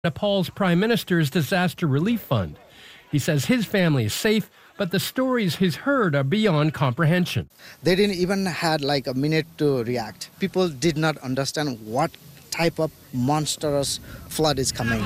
Nepal's Prime Minister's Disaster Relief Fund. He says his family is safe, but the stories he's heard are beyond comprehension. They didn't even had like a minute to react. People did not understand what type of monstrous flood is coming.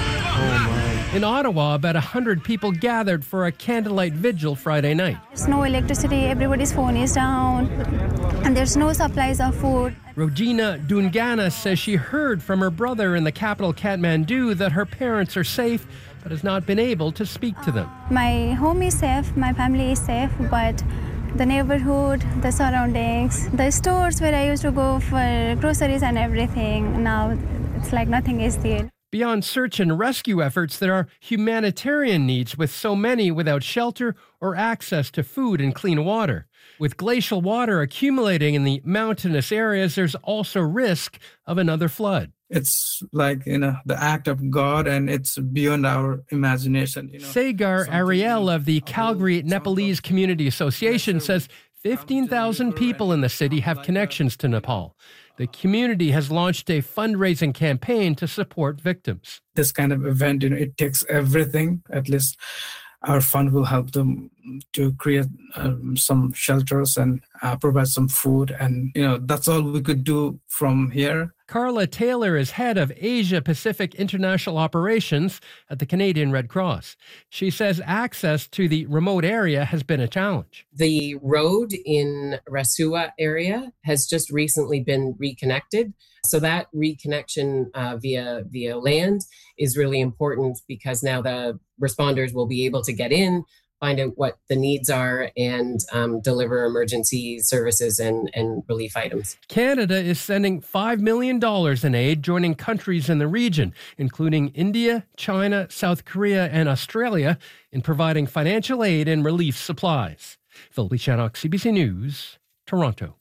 In Ottawa, about 100 people gathered for a candlelight vigil Friday night. There's no electricity, everybody's phone is down, and there's no supplies of food. Rogina Dungana says she heard from her brother in the capital Kathmandu that her parents are safe, but has not been able to speak to them. My home is safe, my family is safe, but the neighborhood, the surroundings, the stores where I used to go for groceries and everything, now it's like nothing is there. Beyond search and rescue efforts, there are humanitarian needs with so many without shelter or access to food and clean water. With glacial water accumulating in the mountainous areas, there's also risk of another flood. It's like, the act of God, and it's beyond our imagination. Sagar Ariel of the Calgary Nepalese Community Association says 15,000 people in the city have connections to Nepal. The community has launched a fundraising campaign to support victims. This kind of event, it takes everything. At least our fund will help them to create some shelters and provide some food. And, that's all we could do from here. Carla Taylor is head of Asia Pacific International Operations at the Canadian Red Cross. She says access to the remote area has been a challenge. The road in Rasua area has just recently been reconnected. So that reconnection via land is really important because now the responders will be able to get in, find out what the needs are, and deliver emergency services and relief items. Canada is sending $5 million in aid, joining countries in the region, including India, China, South Korea, and Australia, in providing financial aid and relief supplies. Phil Shannock, CBC News, Toronto.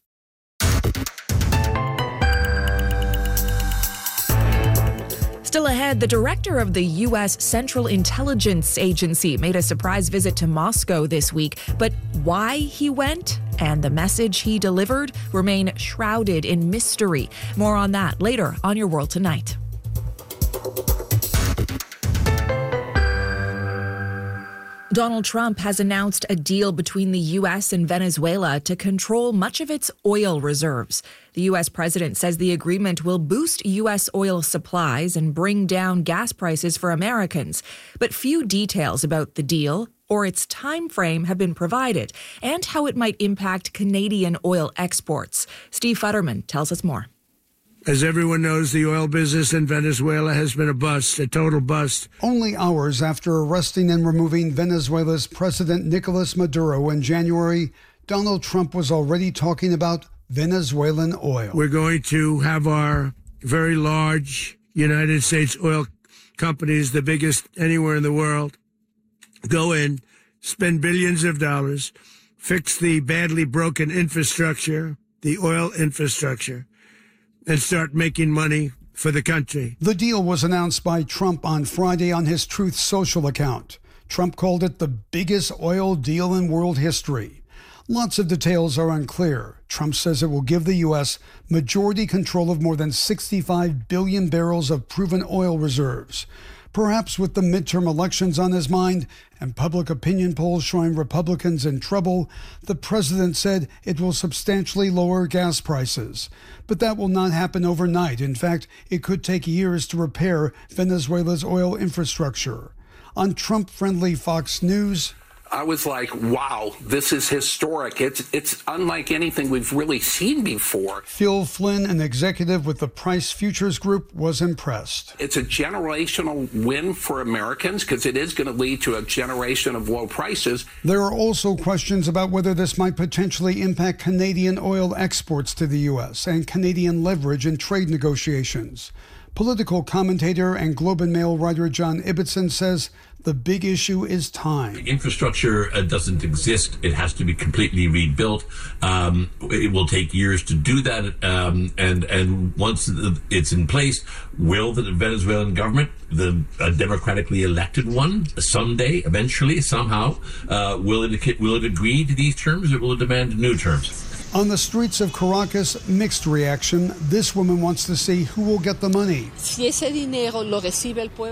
Still ahead, the director of the U.S. Central Intelligence Agency made a surprise visit to Moscow this week. But why he went and the message he delivered remain shrouded in mystery. More on that later on Your World Tonight. Donald Trump has announced a deal between the U.S. and Venezuela to control much of its oil reserves. The U.S. president says the agreement will boost U.S. oil supplies and bring down gas prices for Americans. But few details about the deal or its time frame have been provided, and how it might impact Canadian oil exports. Steve Futterman tells us more. As everyone knows, the oil business in Venezuela has been a bust, a total bust. Only hours after arresting and removing Venezuela's President Nicolas Maduro in January, Donald Trump was already talking about Venezuelan oil. We're going to have our very large United States oil companies, the biggest anywhere in the world, go in, spend billions of dollars, fix the badly broken infrastructure, the oil infrastructure, and start making money for the country. The deal was announced by Trump on Friday on his Truth Social account. Trump called it the biggest oil deal in world history. Lots of details are unclear. Trump says it will give the U.S. majority control of more than 65 billion barrels of proven oil reserves. Perhaps with the midterm elections on his mind and public opinion polls showing Republicans in trouble, the president said it will substantially lower gas prices. But that will not happen overnight. In fact, it could take years to repair Venezuela's oil infrastructure. On Trump-friendly Fox News, I was like, wow, this is historic. It's unlike anything we've really seen before. Phil Flynn, an executive with the Price Futures Group, was impressed. It's a generational win for Americans because it is going to lead to a generation of low prices. There are also questions about whether this might potentially impact Canadian oil exports to the U.S. and Canadian leverage in trade negotiations. Political commentator and Globe and Mail writer John Ibbitson says the big issue is time. The infrastructure doesn't exist. It has to be completely rebuilt. It will take years to do that. And once it's in place, will the Venezuelan government, the democratically elected one, someday, eventually, somehow, will it agree to these terms, or will it demand new terms? On the streets of Caracas, mixed reaction. This woman wants to see who will get the money.